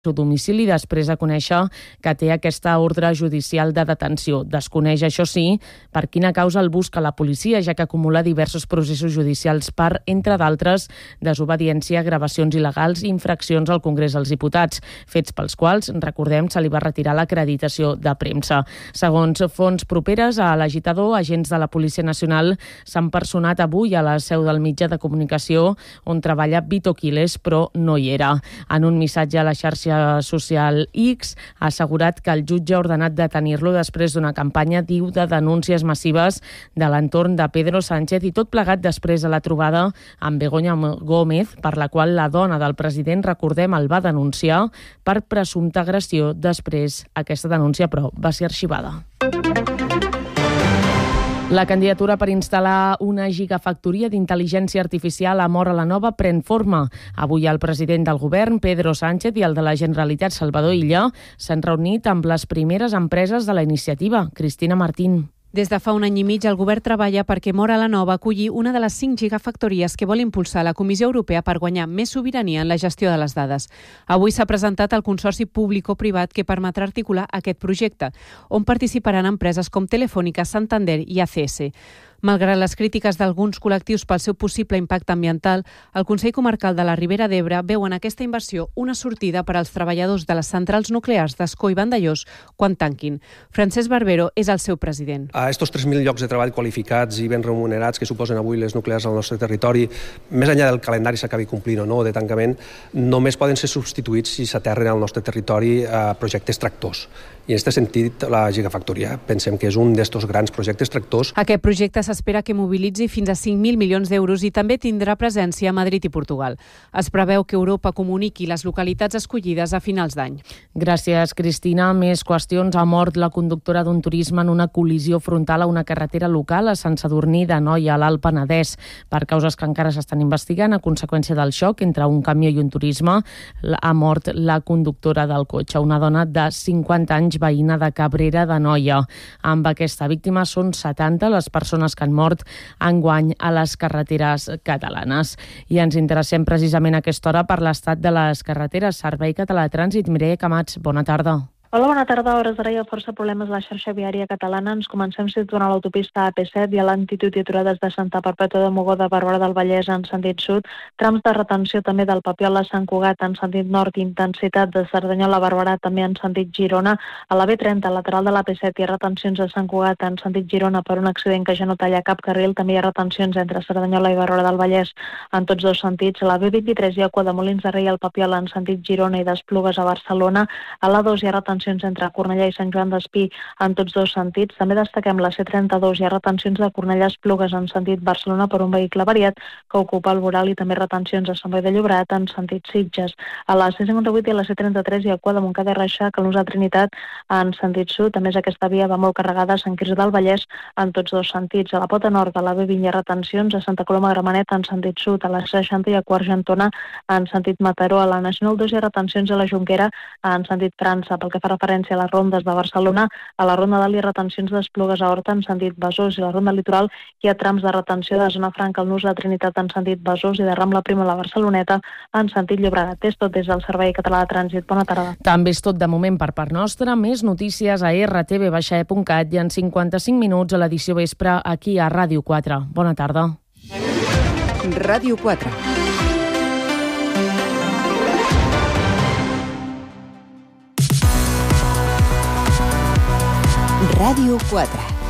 seu domicili després de conèixer que té aquesta ordre judicial de detenció. Desconeix, això sí, per quina causa el busca la policia, ja que acumula diversos processos judicials per, entre d'altres, desobediència, gravacions il·legals i infraccions al Congrés dels Diputats, fets pels quals, recordem, se li va retirar l'acreditació de premsa. Segons fonts properes a l'agitador, agents de la Policia Nacional s'han personat avui a la seu del mitjà de comunicació on treballa Vito Quiles, però no hi era. En un missatge a la xarxa social X ha assegurat que el jutge ha ordenat detenir-lo després d'una campanya, diu, de denúncies massives de l'entorn de Pedro Sánchez i tot plegat després de la trobada amb Begoña Gómez, per la qual la dona del president, recordem, el va denunciar per presumpta agressió. Després aquesta denúncia, però, va ser arxivada. La candidatura per instal·lar una gigafactoria d'intel·ligència artificial a Móra la Nova pren forma. Avui el president del govern, Pedro Sánchez, i el de la Generalitat, Salvador Illa, s'han reunit amb les primeres empreses de la iniciativa. Cristina Martín. Des de fa un any i mig, el govern treballa perquè Móra la Nova aculli una de les 5 gigafactories que vol impulsar la Comissió Europea per guanyar més sobirania en la gestió de les dades. Avui s'ha presentat el consorci público-privat que permetrà articular aquest projecte, on participaran empreses com Telefònica, Santander i ACS. Malgrat les crítiques d'alguns col·lectius pel seu possible impacte ambiental, el Consell Comarcal de la Ribera d'Ebre veu en aquesta inversió una sortida per als treballadors de les centrals nuclears d'Ascó i Vandellòs quan tanquin. Francesc Barbero és el seu president. A estos 3.000 llocs de treball qualificats i ben remunerats que suposen avui les nuclears al nostre territori, més enllà del calendari s'acabi complint o no de tancament, només poden ser substituïts si s'aterren al nostre territori projectes tractors. I en aquest sentit, la gigafactoria pensem que és un d'estos grans projectes tractors. Aquest projecte s'espera que mobilitzi fins a 5.000 milions d'euros i també tindrà presència a Madrid i Portugal. Es preveu que Europa comuniqui les localitats escollides a finals d'any. Gràcies, Cristina. Més qüestions. Ha mort la conductora d'un turisme en una col·lisió frontal a una carretera local a Sant Sadurní d'Anoia, a l'Alt Penedès. Per causes que encara s'estan investigant, a conseqüència del xoc entre un camió i un turisme, ha mort la conductora del cotxe, una dona de 50 anys, veïna de Cabrera d'Anoia. Amb aquesta víctima són 70 les persones que han mort enguany a les carreteres catalanes. I ens interessem precisament a aquesta hora per l'estat de les carreteres. Servei Català de Trànsit, Mireia Camats, bona tarda. Hola, bona tarda. A hores d'ara hi ha força problemes a la xarxa viària catalana. Ens comencem situant a l'autopista AP7 i a lentitud i aturades de Santa Perpètua de Mogoda a Barberà del Vallès en sentit sud, trams de retenció també del Papiol a Sant Cugat en sentit nord, intensitat de Cerdanyola a Barberà també en sentit Girona. A la B30, lateral de l'AP7, hi ha retencions a Sant Cugat en sentit Girona per un accident que ja no talla cap carril. També hi ha retencions entre Cerdanyola i Barberà del Vallès en tots dos sentits. A la B23 hi ha cua de Molins de Rei al Papiol en sentit Girona i d'Esplugues a Barcelona. A la 2 hi ha retencions entre Cornellà i Sant Joan d'Espí en tots dos sentits. També destaquem la C32, hi ha retencions de Cornellà a Esplugues en sentit Barcelona per un vehicle variat que ocupa el voral i també retencions a Sant Boi de Llobregat en sentit Sitges. A la C58 i a la C33 hi ha cua de Montcada i Reixac a l'Usat Trinitat en sentit sud. A més, aquesta via va molt carregada a Sant Quirze del Vallès en tots dos sentits. A la Pota Nord, a la B20 hi ha retencions a Santa Coloma Gramenet en sentit sud. A la C60 hi ha cua a Argentona en sentit Mataró. A la Nacional 2 hi ha retencions a la Jonquera en sentit França. Pel que fa referència a les rondes de Barcelona, a la Ronda d'Alt hi ha retencions d'Esplugues a Horta en sentit Besòs i a la Ronda Litoral hi ha trams de retenció de Zona Franca al Nus de Trinitat en sentit Besòs i de Rambla Prima a la Barceloneta en sentit Llobregat. És tot des del Servei Català de Trànsit. Bona tarda. També és tot de moment per part nostra. Més notícies a rtv-e.cat i en 55 minuts a l'edició vespre aquí a Ràdio 4. Bona tarda. Ràdio 4. Ràdio 4.